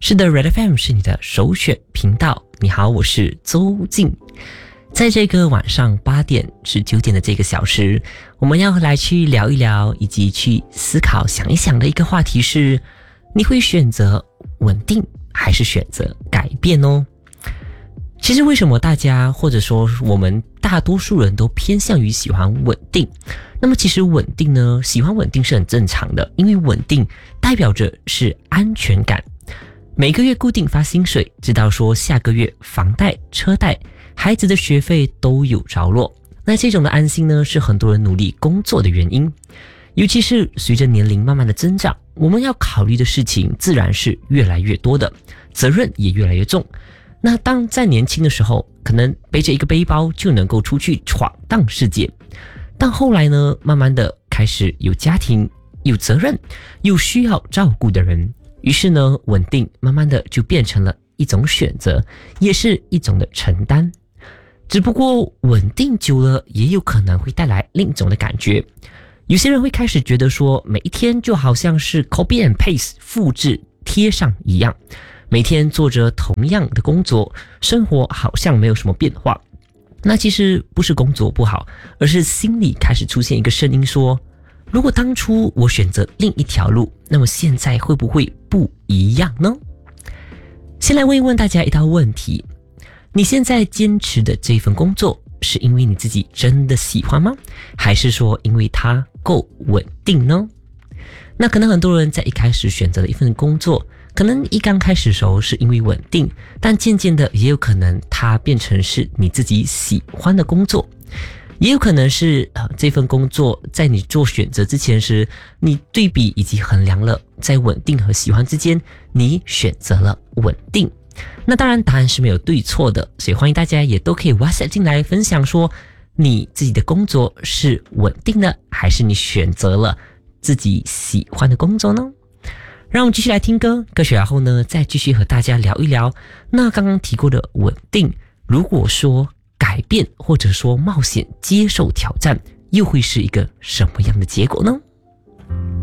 是的 Red FM 是你的首选频道。你好，我是周静。在这个晚上8点至9点的这个小时，我们要来去聊一聊，以及去思考想一想的一个话题是：你会选择稳定还是选择改变哦？其实为什么大家或者说我们大多数人都偏向于喜欢稳定？那么其实稳定呢，喜欢稳定是很正常的，因为稳定代表着是安全感。每个月固定发薪水，知道说下个月房贷、车贷、孩子的学费都有着落。那这种的安心呢，是很多人努力工作的原因。尤其是随着年龄慢慢的增长，我们要考虑的事情自然是越来越多的，责任也越来越重。那当在年轻的时候，可能背着一个背包就能够出去闯荡世界。但后来呢，慢慢的开始有家庭、有责任、有需要照顾的人，于是呢，稳定慢慢的就变成了一种选择，也是一种的承担。只不过稳定久了，也有可能会带来另一种的感觉。有些人会开始觉得说，每一天就好像是 copy and paste 复制贴上一样，每天做着同样的工作，生活好像没有什么变化。那其实不是工作不好，而是心里开始出现一个声音说，如果当初我选择另一条路，那么现在会不会不一样呢？先来问一问大家一道问题：你现在坚持的这份工作，是因为你自己真的喜欢吗？还是说因为它够稳定呢？那可能很多人在一开始选择了一份工作，可能一刚开始的时候是因为稳定，但渐渐的也有可能它变成是你自己喜欢的工作，也有可能是这份工作在你做选择之前时，你对比以及衡量了在稳定和喜欢之间，你选择了稳定。那当然答案是没有对错的，所以欢迎大家也都可以 WhatsApp 进来分享说，你自己的工作是稳定的，还是你选择了自己喜欢的工作呢？让我们继续来听歌，歌曲然后呢，再继续和大家聊一聊。那刚刚提过的稳定，如果说改变或者说冒险接受挑战，又会是一个什么样的结果呢？